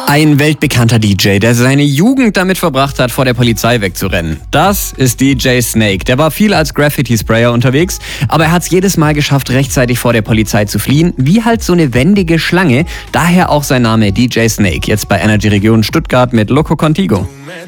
Ein weltbekannter DJ, der seine Jugend damit verbracht hat, vor der Polizei wegzurennen. Das ist DJ Snake. Der war viel als Graffiti-Sprayer unterwegs, aber er hat es jedes Mal geschafft, rechtzeitig vor der Polizei zu fliehen. Wie halt so eine wendige Schlange. Daher auch sein Name DJ Snake. Jetzt bei Energy Region Stuttgart mit Loco Contigo.